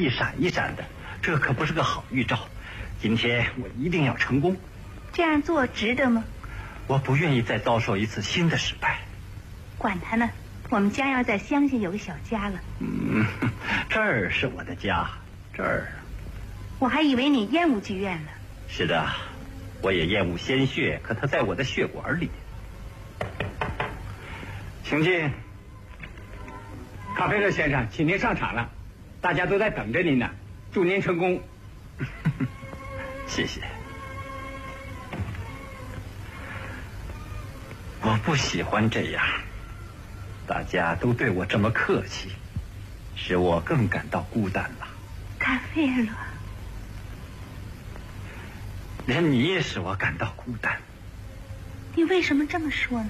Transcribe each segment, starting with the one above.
一闪一闪的，这可不是个好预兆。今天我一定要成功。 这样做值得吗？ 我不愿意再遭受一次新的失败。 管他呢，我们将要在乡下有个小家了。 这儿是我的家，这儿。 我还以为你厌恶剧院呢。 是的，我也厌恶鲜血，可它在我的血管里。请进。 卡菲勒先生，请您上场了，大家都在等着您呢，祝您成功。 谢谢。我不喜欢这样，大家都对我这么客气，使我更感到孤单了。 卡菲勒， 连你也使我感到孤单。 你为什么这么说呢？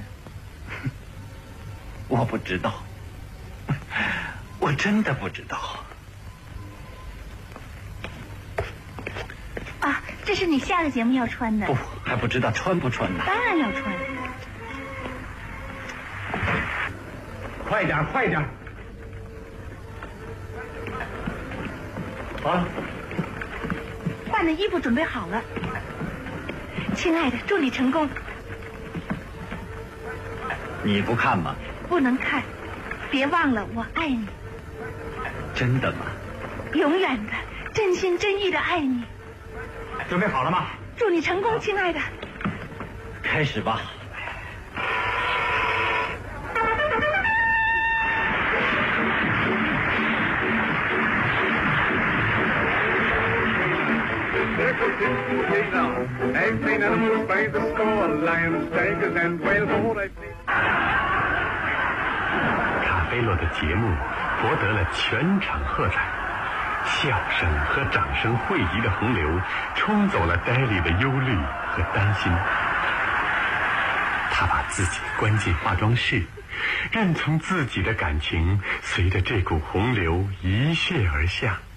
我不知道，我真的不知道。 啊，这是你下个节目要穿的。 不，还不知道穿不穿呢。 当然要穿。 快点，快点！ 啊， 换的衣服准备好了。亲爱的，祝你成功。 你不看吗？ 不能看，别忘了我爱你。 真的吗？ 永远的，真心真意的爱你。 准备好了吗？ 祝你成功，亲爱的。 开始吧。 卡菲洛的节目博得了全场喝彩，笑声和掌声汇集的洪流冲走了戴莉的忧虑和担心。他把自己关进化妆室，任从自己的感情随着这股洪流一泻而下。